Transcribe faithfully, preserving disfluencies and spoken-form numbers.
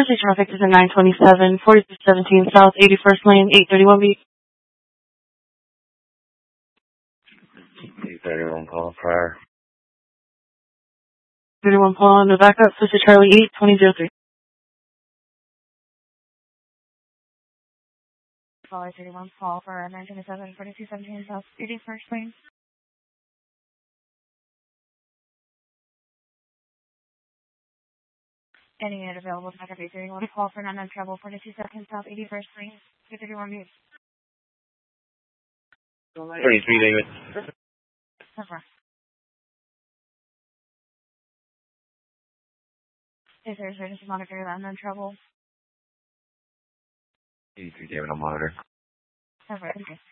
Interstate traffic is at nine twenty-seven, forty-two seventeen South eighty-first Lane, eight thirty-one B. eight thirty-one Paul Prior. thirty-one Paul on the backup, switch to Charlie eight, twenty oh three. Caller thirty-one Paul for nine twenty-seven, forty-two seventeen South eighty-first Lane. Any unit available to backup eight thirty-one Paul for non travel, forty-two seventeen South eighty-first Lane, eight thirty-one B. thirty-three, David. Over. Is there a service monitor that non trouble? eighty-three, David, on monitor. Over. Thank you.